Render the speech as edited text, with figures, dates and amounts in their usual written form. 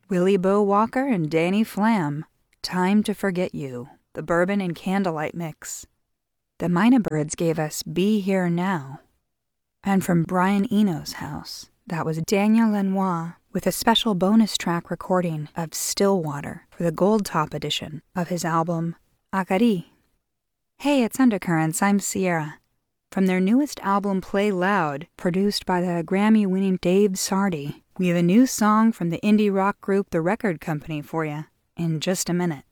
Willie Bo Walker and Danny Flam, Time to Forget You, the Bourbon and Candlelight mix. The Mina Birds gave us Be Here Now. And from Brian Eno's house, that was Daniel Lanois with a special bonus track recording of Stillwater for the Gold Top edition of his album Akari. Hey, it's Undercurrents, I'm Sierra. From their newest album Play Loud, produced by the Grammy-winning Dave Sardy, we have a new song from the indie rock group The Record Company for you in just a minute.